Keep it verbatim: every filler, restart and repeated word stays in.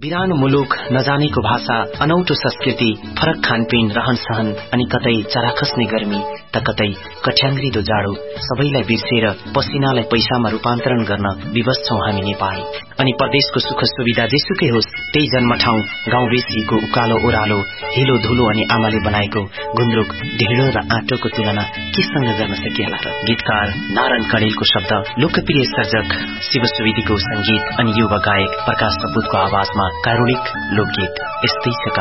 बिरानो मुलुक, नजानेको भाषा, अनौठो संस्कृति, फरक खानपिन, रहन सहन अनि कतै चराखस्ने गर्मी त कतै कठ्याङ्ग्रिदो जाडो सबैलाई बिर्सेर पसिनालाई पैसामा रूपान्तरण गर्न विवश छौं हामी नेपाल। अनि परदेशको सुख सुविधा जेसुकै होस्, त्यही जन्म ठाउँ गाउँ बेसीको उकालो ओह्रालो, हिलो धुलो अनि आमाले बनाएको गुन्द्रुक, ढिँडो र आटोको तुलना केसँग गर्न सकिएला र? गीतकार नारायण कणेलको शब्द, लोकप्रिय सर्जक शिव सुवेदीको संगीत अनि युवा गायक प्रकाश सपुतको आवाजमा कारुणिक लोकगीत यस्तै छ।